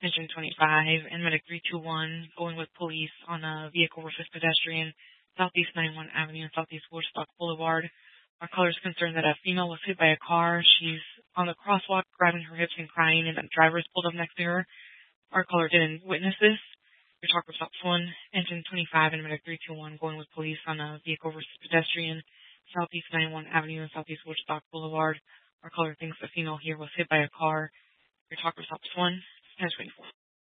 Engine 25, and Medic 321 going with police on a vehicle versus pedestrian, Southeast 91 Avenue and Southeast Woodstock Boulevard. Our caller is concerned that a female was hit by a car. She's on the crosswalk grabbing her hips and crying, and the driver is pulled up next to her. Our caller didn't witness this. Your talker stops 1, Engine 25 and Medic 321 going with police on a vehicle versus pedestrian, Southeast 91 Avenue and Southeast Woodstock Boulevard. Our caller thinks the female here was hit by a car. Your talker stops 1, 1024.